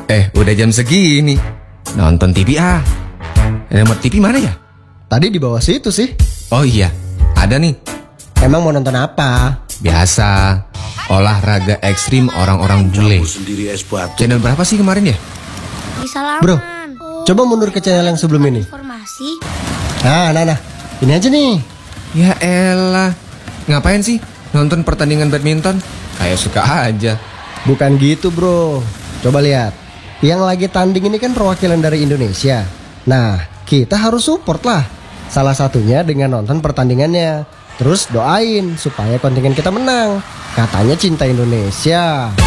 Udah jam segini. Nonton TV ah. Remote TV mana ya? Tadi di bawah situ sih. Oh iya, ada nih. Emang mau nonton apa? Biasa, olahraga ekstrim orang-orang bule. Channel berapa sih kemarin ya? Bisa laman. Bro, coba mundur ke channel yang sebelum ini. Informasi. Nah, ini aja nih. Ya elah, ngapain sih nonton pertandingan badminton? Kayak suka aja. Bukan gitu bro. Coba lihat. Yang lagi tanding ini kan perwakilan dari Indonesia. Nah, kita harus support lah. Salah satunya dengan nonton pertandingannya. Terus doain supaya kontingen kita menang. Katanya cinta Indonesia.